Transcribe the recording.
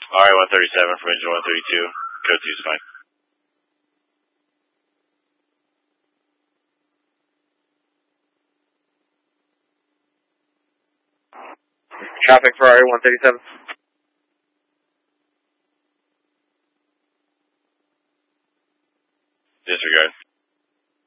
RA-137 from engine 132, code 2 is fine. Traffic for RA-137. Disregard.